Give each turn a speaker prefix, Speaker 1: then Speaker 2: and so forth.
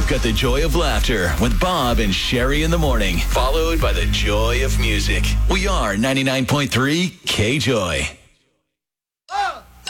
Speaker 1: You've got the joy of laughter with Bob and Sherry in the morning, followed by the joy of music. We are 99.3 K-Joy.